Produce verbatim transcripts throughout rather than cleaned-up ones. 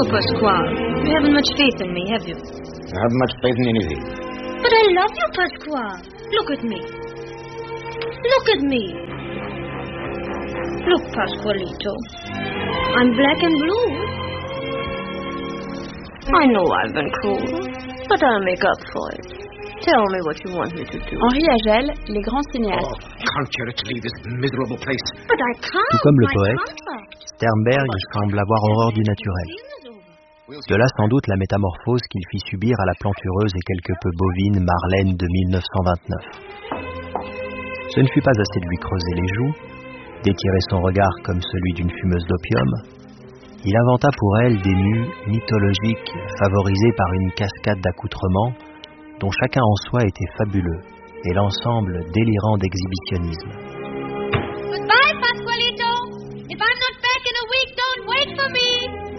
Pasquale. You haven't much faith in me, have you? I haven't much faith in anything. But I love you, Pasquale. Look at me. Look at me. Look, Pasqualito. I'm black and blue. I know I've been cruel, but I'll make up for it. Tell me what you want me to do. Henri Agel, Les Grands Cinéastes. Oh, can't you let leave this miserable place? But I can't. Tout comme le My poète, contract. Sternberg semble avoir horreur du naturel. De là sans doute la métamorphose qu'il fit subir à la plantureuse et quelque peu bovine Marlène de dix-neuf cent vingt-neuf. Ce ne fut pas assez de lui creuser les joues, d'étirer son regard comme celui d'une fumeuse d'opium. Il inventa pour elle des nus mythologiques favorisés par une cascade d'accoutrements dont chacun en soi était fabuleux et l'ensemble délirant d'exhibitionnisme. Goodbye, Pasqualito. If I'm not back in a week, don't wait for me.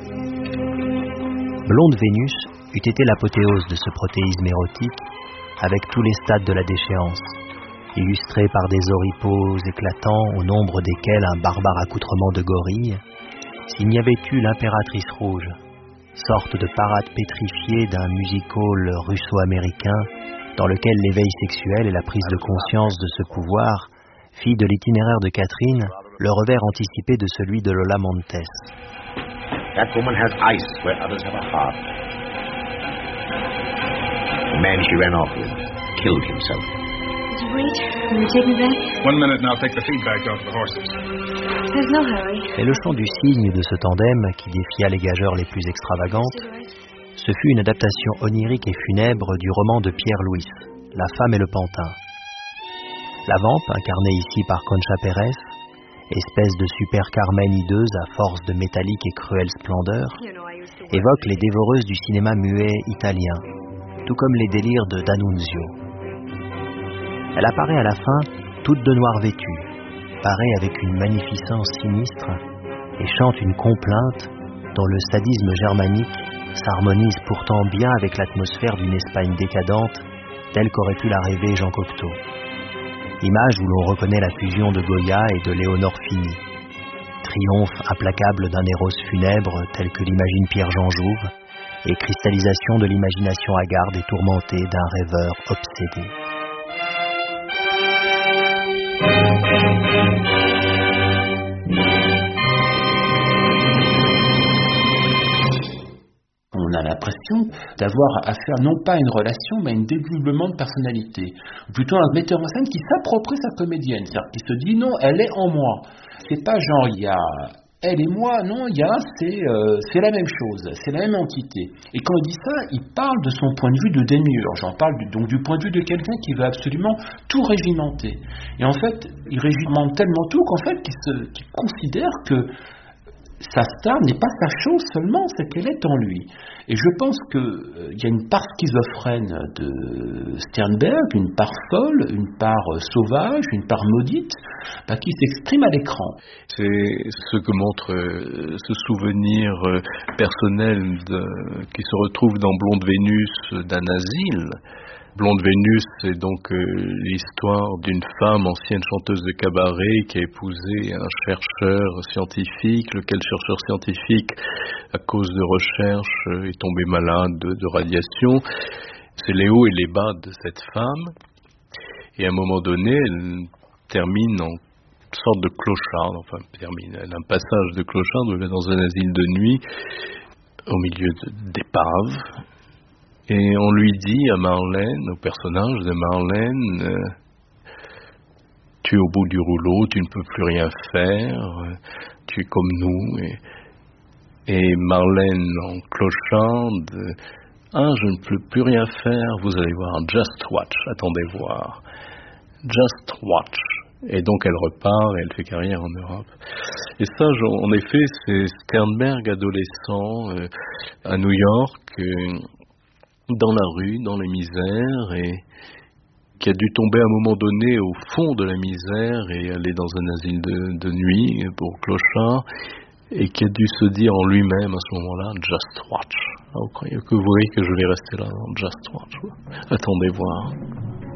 Blonde Vénus eût été l'apothéose de ce protéisme érotique avec tous les stades de la déchéance, illustrés par des oripeaux éclatants au nombre desquels un barbare accoutrement de gorille, s'il n'y avait eu l'impératrice rouge, sorte de parade pétrifiée d'un music-hall russo-américain dans lequel l'éveil sexuel et la prise de conscience de ce pouvoir fit de l'itinéraire de Catherine le revers anticipé de celui de Lola Montes. That woman has ice where others have a heart. The man she ran off with killed himself. Would you wait? Will you take me back? One minute and I'll take the feedback off the horses. There's no hurry. Et le chant du cygne de ce tandem qui défia les gageurs les plus extravagantes, ce fut une adaptation onirique et funèbre du roman de Pierre Louis, La femme et le pantin. La vampe, incarnée ici par Concha Pérez, espèce de super Carmen hideuse à force de métallique et cruelle splendeur, évoque les dévoreuses du cinéma muet italien, tout comme les délires de D'Annunzio. Elle apparaît à la fin toute de noir vêtue, parée avec une magnificence sinistre et chante une complainte dont le sadisme germanique s'harmonise pourtant bien avec l'atmosphère d'une Espagne décadente telle qu'aurait pu la rêver Jean Cocteau. Image où l'on reconnaît la fusion de Goya et de Léonore Fini. Triomphe implacable d'un Éros funèbre tel que l'imagine Pierre-Jean Jouve et cristallisation de l'imagination hagarde et tourmentée d'un rêveur obsédé. On a l'impression d'avoir affaire non pas à une relation, mais à un dédoublement de personnalité. Ou plutôt un metteur en scène qui s'approprie sa comédienne, c'est-à-dire qui se dit non, elle est en moi. C'est pas genre il y a elle et moi, non, il y a c'est euh, c'est la même chose, c'est la même entité. Et quand il dit ça, il parle de son point de vue de démiurge, j'en parle du, donc du point de vue de quelqu'un qui veut absolument tout régimenter. Et en fait, il régimente tellement tout qu'en fait, qu'il se, qu'il considère que sa star n'est pas sa chose seulement, c'est qu'elle est en lui. Et je pense qu'il euh, y a une part schizophrène de Sternberg, une part folle, une part euh, sauvage, une part maudite, bah, qui s'exprime à l'écran. C'est ce que montre euh, ce souvenir euh, personnel de, qui se retrouve dans Blonde Vénus d'un asile. Blonde Vénus, c'est donc euh, l'histoire d'une femme ancienne chanteuse de cabaret qui a épousé un chercheur scientifique, lequel chercheur scientifique, à cause de recherche, euh, est tombé malade de, de radiation. C'est les hauts et les bas de cette femme. Et à un moment donné, elle termine en sorte de clochard, enfin termine, elle a un passage de clochard, elle est dans un asile de nuit, au milieu de, d'épaves. Et on lui dit à Marlène, au personnage de Marlène, euh, tu es au bout du rouleau, tu ne peux plus rien faire, tu es comme nous. Et, et Marlène en clocharde, ah, je ne peux plus rien faire, vous allez voir, just watch, attendez voir, just watch. Et donc elle repart et elle fait carrière en Europe. Et ça, en effet, c'est Sternberg adolescent euh, à New York, euh, dans la rue, dans les misères, et qui a dû tomber à un moment donné au fond de la misère et aller dans un asile de, de nuit pour clochards, et qui a dû se dire en lui-même à ce moment-là, just watch. Ah, vous croyez que vous voyez que je vais rester là, just watch. Attendez voir.